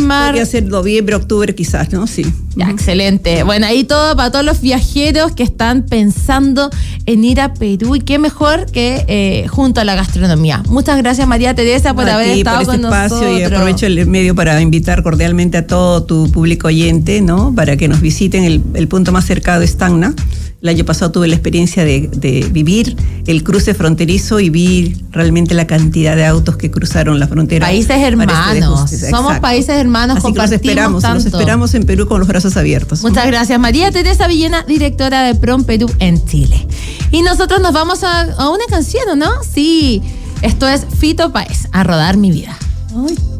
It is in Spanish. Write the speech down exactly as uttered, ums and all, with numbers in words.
mar. Podría ser noviembre, octubre quizás, ¿no? Sí. Ya, uh-huh. Excelente. Bueno, ahí todo para todos los viajeros que están pensando en ir a Perú, y qué mejor que eh, junto a la gastronomía. Muchas gracias, María Teresa, por a haber ti, estado por este con espacio, nosotros. y aprovecho el medio para invitar cordialmente a todo tu público oyente, ¿no? Para que nos visiten el, el punto más cercano es Tacna. El año pasado tuve la experiencia de, de vivir el cruce fronterizo y vi realmente la cantidad de autos que cruzaron la frontera. Países hermanos. Este Somos países hermanos, así compartimos que los esperamos, tanto. los esperamos en Perú con los brazos abiertos. Muchas gracias, María Teresa Villena, directora de Prom Perú en Chile. Y nosotros nos vamos a, a una canción, ¿no? Sí, esto es Fito Páez, A Rodar Mi Vida. Ay.